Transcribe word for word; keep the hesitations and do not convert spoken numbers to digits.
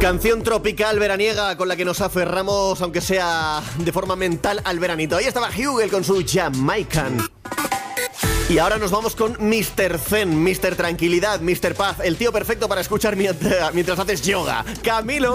Canción tropical veraniega con la que nos aferramos, aunque sea de forma mental, al veranito. Ahí estaba Hugel con su Jamaican. Y ahora nos vamos con mister Zen, mister Tranquilidad, mister Paz, el tío perfecto para escuchar mientras, mientras haces yoga. Camilo.